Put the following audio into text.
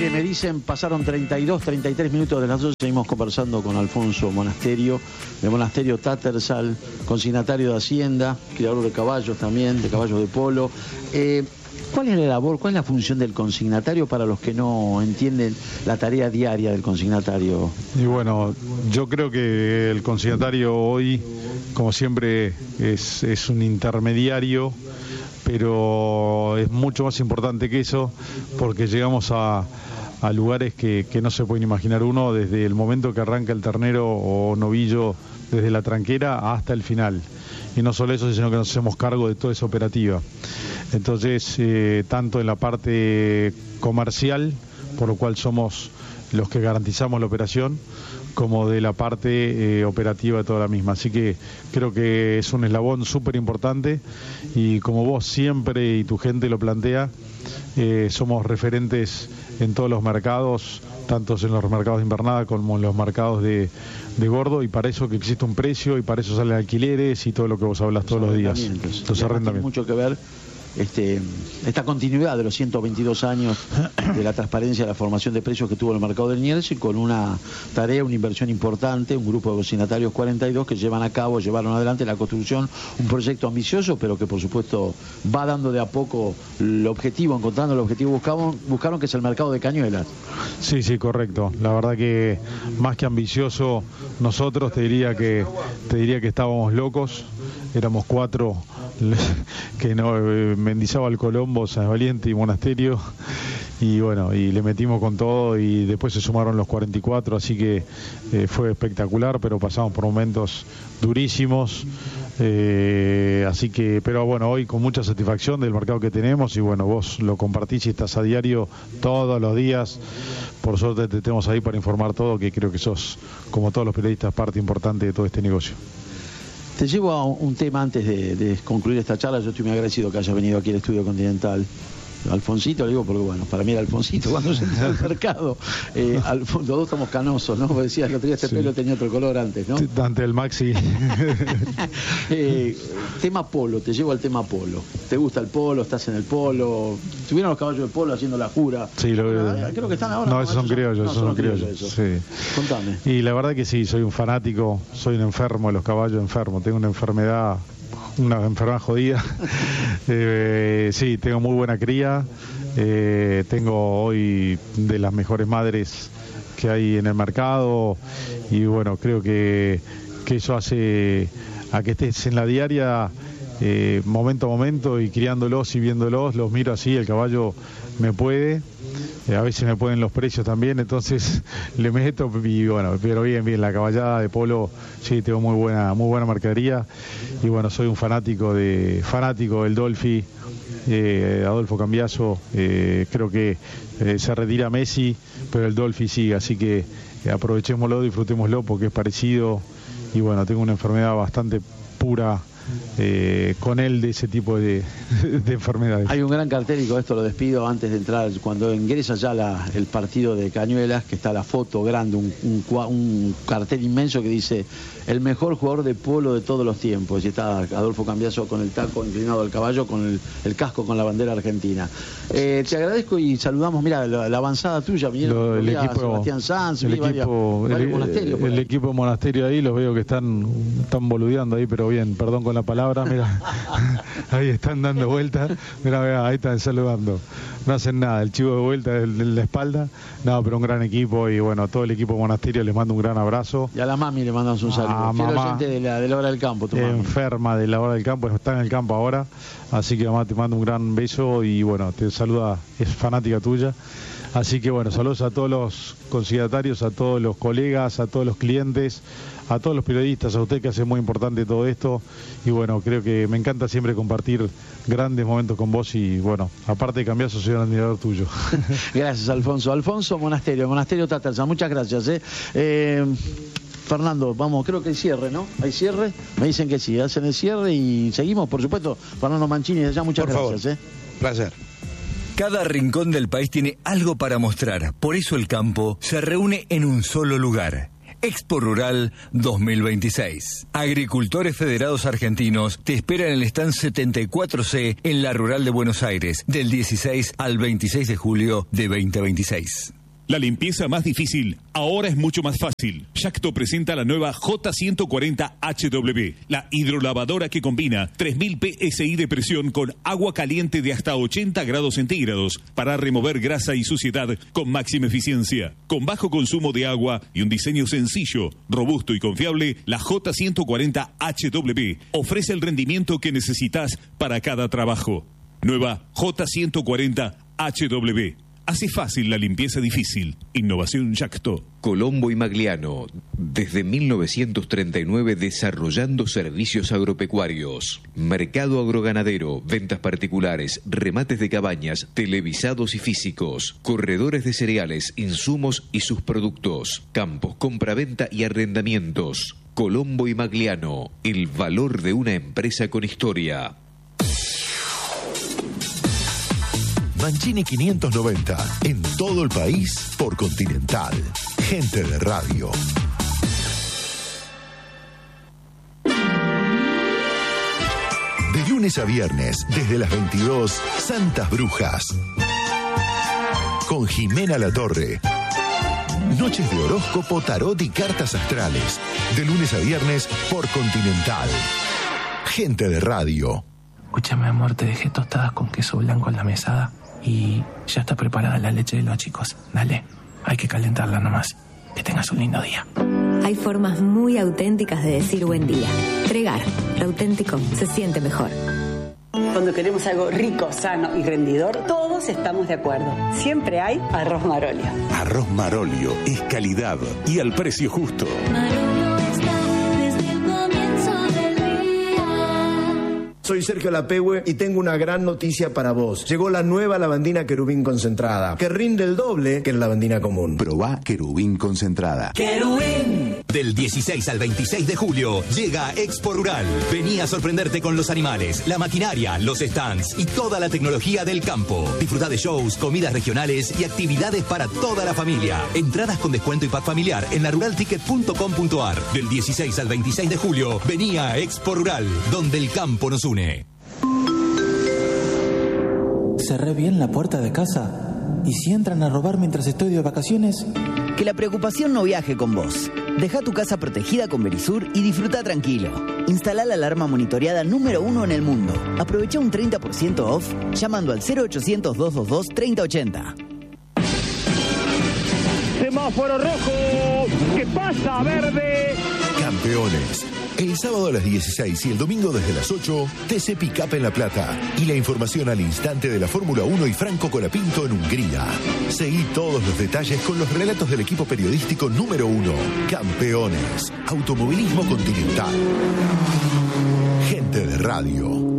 me dicen, pasaron 32, 33 minutos de las 12, seguimos conversando con Alfonso Monasterio, de Monasterio Tattersall, consignatario de Hacienda, criador de caballos también, de caballos de polo. ¿Cuál es la labor, cuál es la función del consignatario para los que no entienden la tarea diaria del consignatario? Y bueno, yo creo que el consignatario hoy, como siempre, es un intermediario, pero es mucho más importante que eso, porque llegamos a lugares que no se pueden imaginar uno, desde el momento que arranca el ternero o novillo, desde la tranquera hasta el final. Y no solo eso, sino que nos hacemos cargo de toda esa operativa. Entonces, tanto en la parte comercial, por lo cual somos los que garantizamos la operación, como de la parte operativa de toda la misma. Así que creo que es un eslabón súper importante y como vos siempre y tu gente lo plantea, somos referentes en todos los mercados, tanto en los mercados de invernada como en los mercados de gordo, y para eso que existe un precio y para eso salen alquileres y todo lo que vos hablas todos los días. Los arrendamientos. Tiene mucho que ver esta continuidad de los 122 años de la transparencia, de la formación de precios que tuvo el mercado del Nielsen, con una tarea, una inversión importante, un grupo de consignatarios 42 que llevaron adelante la construcción, un proyecto ambicioso, pero que por supuesto va dando de a poco el objetivo, encontrando el objetivo buscaron, que es el mercado de cañuelas. Sí, correcto. La verdad que más que ambicioso, nosotros te diría que estábamos locos. Éramos 4 que Mendizábal, Colombo, San Valiente y Monasterio, y bueno, y le metimos con todo y después se sumaron los 44, así que fue espectacular, pero pasamos por momentos durísimos, así que, pero bueno, hoy con mucha satisfacción del mercado que tenemos, y bueno, vos lo compartís y estás a diario todos los días. Por suerte te tenemos ahí para informar todo, que creo que sos, como todos los periodistas, parte importante de todo este negocio. Te llevo a un tema antes de concluir esta charla. Yo estoy muy agradecido que hayas venido aquí al Estudio Continental. Alfonsito, le digo porque, bueno, para mí era Alfonsito cuando se entró al mercado. Los dos estamos canosos, ¿no? Vos decías, el otro día este pelo tenía otro color antes, ¿no? Ante el Maxi. Tema polo, te llevo al tema polo. ¿Te gusta el polo? ¿Estás en el polo? ¿Estuvieron los caballos de polo haciendo la jura? Sí, creo que están ahora. No, esos son criollos, esos son criollos. Sí. Contame. Y la verdad que sí, soy un fanático, soy un enfermo de los caballos, enfermo. Tengo una enfermedad jodida. Sí, tengo muy buena cría, tengo hoy de las mejores madres que hay en el mercado, y bueno, creo que eso hace a que estés en la diaria, momento a momento, y criándolos y viéndolos. Los miro así, el caballo me puede, a veces me pueden los precios también, entonces le meto, y bueno, pero bien, la caballada de polo, sí, tengo muy buena mercadería, y bueno, soy un fanático del Dolphy, Adolfo Cambiaso. Creo que se retira Messi, pero el Dolphy sigue, así que aprovechémoslo, disfrutémoslo, porque es parecido, y bueno, tengo una enfermedad bastante pura con él, de ese tipo de enfermedades. Hay un gran cartel, y con esto lo despido antes de entrar, cuando ingresa ya el partido de Cañuelas, que está la foto grande, un cartel inmenso que dice: el mejor jugador de polo de todos los tiempos, y está Adolfo Cambiaso con el taco inclinado al caballo, con el casco con la bandera argentina. Te agradezco y saludamos, mira, la avanzada tuya, vinieron Sebastián Sanz, el equipo de Monasterio ahí, los veo que están boludeando ahí, pero bien, perdón con la palabra, mira, ahí están dando vueltas, mira, ahí están saludando, no hacen nada, el chivo de vuelta en la espalda, no, pero un gran equipo, y bueno, a todo el equipo de Monasterio les mando un gran abrazo. Y a la mami le mandamos un saludo. Mamá, de la hora del campo, tu mami. Enferma de la hora del campo, está en el campo ahora, así que mamá, te mando un gran beso, y bueno, te saluda, es fanática tuya. Así que bueno, saludos a todos los consignatarios, a todos los colegas, a todos los clientes, a todos los periodistas, a usted que hace muy importante todo esto, y bueno, creo que me encanta siempre compartir grandes momentos con vos, y bueno, aparte de Cambiaso, soy un admirador tuyo. Gracias, Alfonso. Alfonso Monasterio Tattersall, muchas gracias. Fernando, vamos, creo que hay cierre, ¿no? ¿Hay cierre? Me dicen que sí, hacen el cierre y seguimos, por supuesto. Fernando Mancini, de allá, muchas gracias. Placer. Cada rincón del país tiene algo para mostrar, por eso el campo se reúne en un solo lugar. Expo Rural 2026. Agricultores Federados Argentinos te esperan en el stand 74C en la Rural de Buenos Aires, del 16 al 26 de julio de 2026. La limpieza más difícil ahora es mucho más fácil. Yacto presenta la nueva J140HW, la hidrolavadora que combina 3000 PSI de presión con agua caliente de hasta 80 grados centígrados para remover grasa y suciedad con máxima eficiencia. Con bajo consumo de agua y un diseño sencillo, robusto y confiable, la J140HW ofrece el rendimiento que necesitas para cada trabajo. Nueva J140HW. Hace fácil la limpieza difícil. Innovación Yacto. Colombo y Magliano, desde 1939 desarrollando servicios agropecuarios. Mercado agroganadero, ventas particulares, remates de cabañas, televisados y físicos, corredores de cereales, insumos y sus productos, campos, compraventa y arrendamientos. Colombo y Magliano, el valor de una empresa con historia. Mancini 590, en todo el país, por Continental. Gente de radio. De lunes a viernes, desde las 22, Santas Brujas. Con Jimena Latorre. Noches de horóscopo, tarot y cartas astrales. De lunes a viernes, por Continental. Gente de radio. Escúchame, amor, te dejé tostadas con queso blanco en la mesada. Y ya está preparada la leche de los chicos. Dale, hay que calentarla nomás. Que tengas un lindo día. Hay formas muy auténticas de decir buen día. Tregar, lo auténtico se siente mejor. Cuando queremos algo rico, sano y rendidor, todos estamos de acuerdo. Siempre hay arroz Marolio. Arroz Marolio es calidad y al precio justo. Soy Sergio Lapehue y tengo una gran noticia para vos. Llegó la nueva lavandina Querubín concentrada, que rinde el doble que la lavandina común. Probá Querubín concentrada. ¡Querubín! Del 16 al 26 de julio llega Expo Rural. Vení a sorprenderte con los animales, la maquinaria, los stands y toda la tecnología del campo. Disfrutá de shows, comidas regionales y actividades para toda la familia. Entradas con descuento y pack familiar en laruralticket.com.ar. Del 16 al 26 de julio, vení a Expo Rural, donde el campo nos une. ¿Cerré bien la puerta de casa? ¿Y si entran a robar mientras estoy de vacaciones? Que la preocupación no viaje con vos. Deja tu casa protegida con Verisur y disfruta tranquilo. Instala la alarma monitoreada número 1 en el mundo. Aprovecha un 30% off llamando al 0800-222-3080. Semáforo rojo. ¿Qué pasa, verde? Campeones. El sábado a las 16 y el domingo desde las 8, TC Pickup en La Plata. Y la información al instante de la Fórmula 1 y Franco Colapinto en Hungría. Seguí todos los detalles con los relatos del equipo periodístico número 1. Campeones. Automovilismo Continental. Gente de radio.